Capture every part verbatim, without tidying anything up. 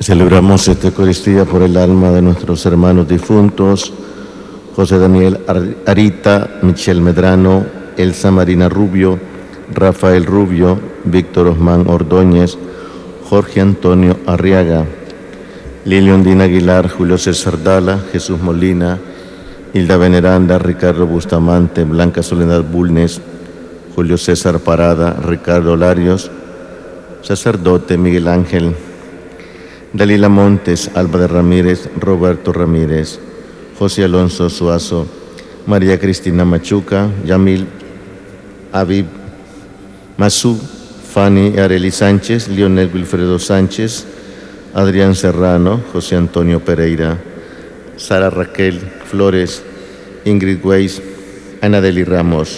Celebramos esta Eucaristía por el alma de nuestros hermanos difuntos, José Daniel Arita, Michelle Medrano, Elsa Marina Rubio, Rafael Rubio, Víctor Osman Ordóñez, Jorge Antonio Arriaga, Lilian Dina Aguilar, Julio César Dala, Jesús Molina, Hilda Veneranda, Ricardo Bustamante, Blanca Soledad Bulnes, Julio César Parada, Ricardo Larios, sacerdote Miguel Ángel, Dalila Montes, Alba de Ramírez, Roberto Ramírez, José Alonso Suazo, María Cristina Machuca, Yamil Habib Masú, Fanny Areli Sánchez, Leonel Wilfredo Sánchez, Adrián Serrano, José Antonio Pereira, Sara Raquel Flores, Ingrid Weiss, Anadeli Ramos,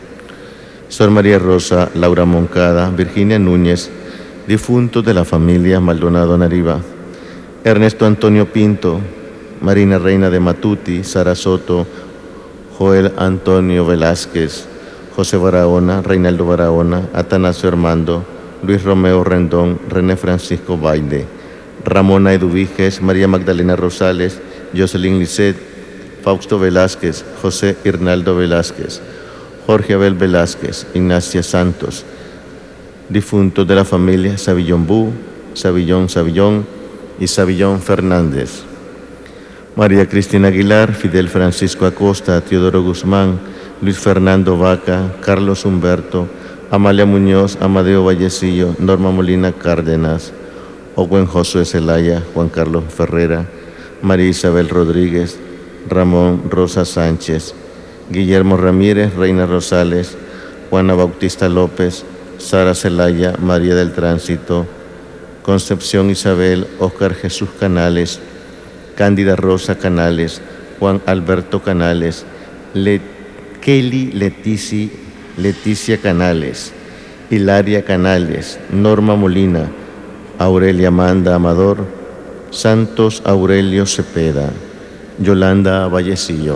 Sor María Rosa, Laura Moncada, Virginia Núñez, difuntos de la familia Maldonado Nariva, Ernesto Antonio Pinto, Marina Reina de Matuti, Sara Soto, Joel Antonio Velázquez, José Barahona, Reinaldo Barahona, Atanasio Armando, Luis Romeo Rendón, René Francisco Baile, Ramona Eduviges, María Magdalena Rosales, Jocelyn Lisset, Fausto Velázquez, José Hirnaldo Velázquez, Jorge Abel Velázquez, Ignacia Santos, difuntos de la familia Savillón Bú, Savillón Savillón y Savillón Fernández. María Cristina Aguilar, Fidel Francisco Acosta, Teodoro Guzmán, Luis Fernando Vaca, Carlos Humberto, Amalia Muñoz, Amadeo Vallecillo, Norma Molina Cárdenas, Owen Josué Zelaya, Juan Carlos Ferrera, María Isabel Rodríguez, Ramón Rosa Sánchez, Guillermo Ramírez, Reina Rosales, Juana Bautista López, Sara Zelaya, María del Tránsito, Concepción Isabel, Óscar Jesús Canales, Cándida Rosa Canales, Juan Alberto Canales, Le Kelly Leticia, Leticia Canales, Hilaria Canales, Norma Molina, Aurelia Amanda Amador, Santos Aurelio Cepeda, Yolanda Vallecillo,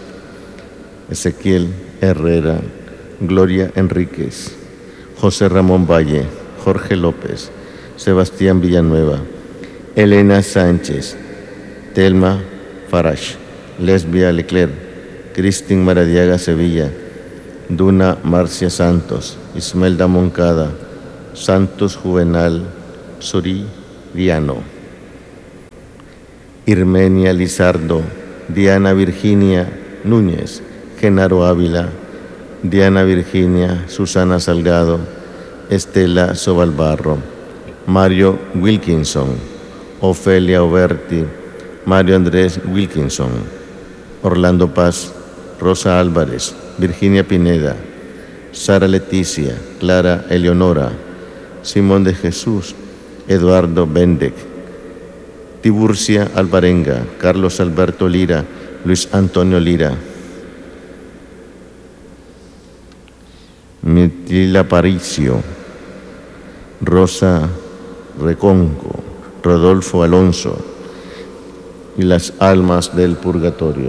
Ezequiel Herrera, Gloria Enríquez, José Ramón Valle, Jorge López, Sebastián Villanueva, Elena Sánchez, Telma Farash, Lesbia Leclerc, Cristín Maradiaga Sevilla, Duna Marcia Santos, Ismelda Moncada, Santos Juvenal Soriano, Irmenia Lizardo, Diana Virginia Núñez, Genaro Ávila, Diana Virginia, Susana Salgado, Estela Sobalbarro, Mario Wilkinson, Ofelia Oberti, Mario Andrés Wilkinson, Orlando Paz, Rosa Álvarez, Virginia Pineda, Sara Leticia, Clara Eleonora, Simón de Jesús, Eduardo Bendec, Tiburcia Alvarenga, Carlos Alberto Lira, Luis Antonio Lira, Mitila Paricio, Rosa Reconco, Rodolfo Alonso y las almas del purgatorio.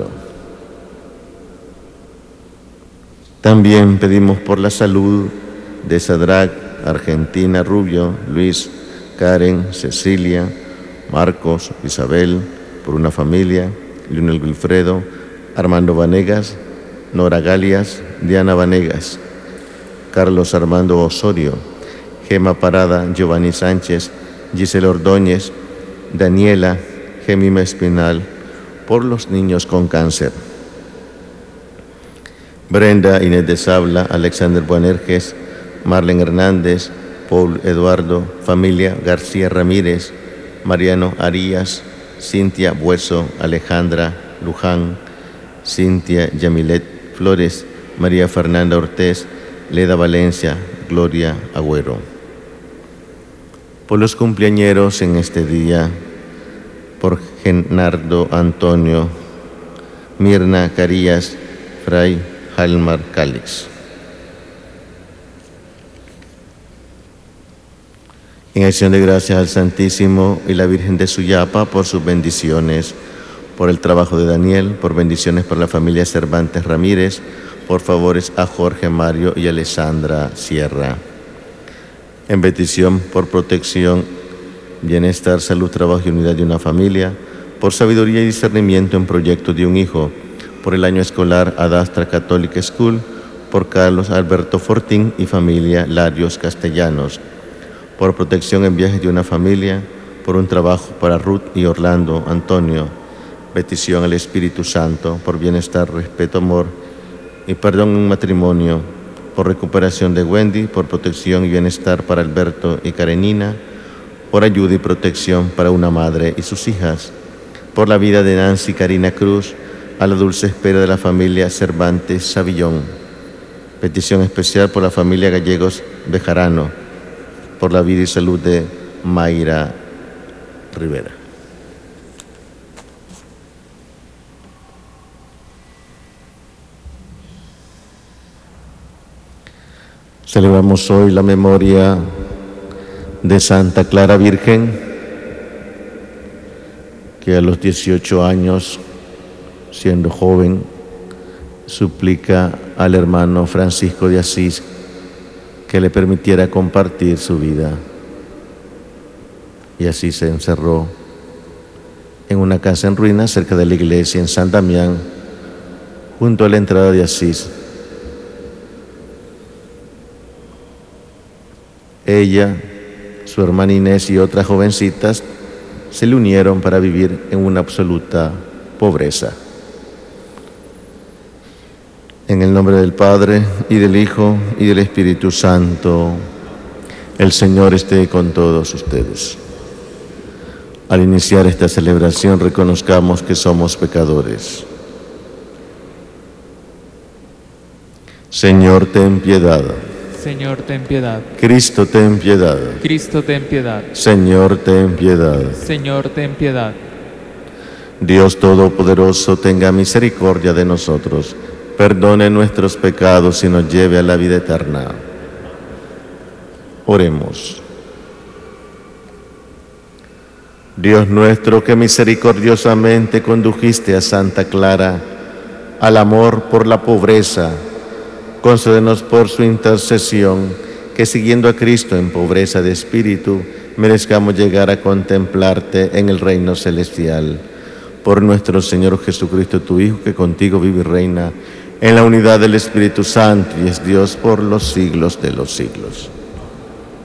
También pedimos por la salud de Sadrac, Argentina Rubio, Luis, Karen, Cecilia, Marcos, Isabel, por una familia, Lionel Wilfredo, Armando Vanegas, Nora Galias, Diana Vanegas, Carlos Armando Osorio, Gema Parada, Giovanni Sánchez, Gisela Ordóñez, Daniela, Gemima Espinal, por los niños con cáncer. Brenda Inés de Sabla, Alexander Buanerges, Marlen Hernández, Paul Eduardo, familia García Ramírez, Mariano Arias, Cintia Bueso, Alejandra Luján, Cintia Yamilet Flores, María Fernanda Ortiz, Leda Valencia, Gloria Agüero. Por los cumpleañeros en este día, por Genardo Antonio, Mirna Carías, Fray Halmar Calix. En acción de gracias al Santísimo y la Virgen de Suyapa por sus bendiciones, por el trabajo de Daniel, por bendiciones para la familia Cervantes Ramírez, por favores a Jorge Mario y Alessandra Sierra. En petición por protección bienestar, salud, trabajo y unidad de una familia, por sabiduría y discernimiento en proyectos de un hijo, por el año escolar Adastra Catholic School, por Carlos Alberto Fortín y familia Larios Castellanos, por protección en viajes de una familia, por un trabajo para Ruth y Orlando Antonio, petición al Espíritu Santo, por bienestar, respeto, amor y perdón en un matrimonio, por recuperación de Wendy, por protección y bienestar para Alberto y Karenina, por ayuda y protección para una madre y sus hijas, por la vida de Nancy Karina Cruz, a la dulce espera de la familia Cervantes Savillón, petición especial por la familia Gallegos Bejarano, por la vida y salud de Mayra Rivera. Celebramos hoy la memoria de Santa Clara Virgen, que a los dieciocho años, siendo joven, suplica al hermano Francisco de Asís que le permitiera compartir su vida. Y así se encerró en una casa en ruinas cerca de la iglesia en San Damián, junto a la entrada de Asís. Ella, su hermana Inés y otras jovencitas se le unieron para vivir en una absoluta pobreza. En el nombre del Padre, y del Hijo, y del Espíritu Santo, el Señor esté con todos ustedes. Al iniciar esta celebración, reconozcamos que somos pecadores. Señor, ten piedad. Señor, ten piedad. Cristo, ten piedad. Cristo, ten piedad. Señor, ten piedad. Señor, ten piedad. Dios Todopoderoso, tenga misericordia de nosotros, perdone nuestros pecados y nos lleve a la vida eterna. Oremos. Dios nuestro, que misericordiosamente condujiste a Santa Clara al amor por la pobreza, concédenos por su intercesión que, siguiendo a Cristo en pobreza de espíritu, merezcamos llegar a contemplarte en el reino celestial. Por nuestro Señor Jesucristo, tu Hijo, que contigo vive y reina en la unidad del Espíritu Santo y es Dios por los siglos de los siglos.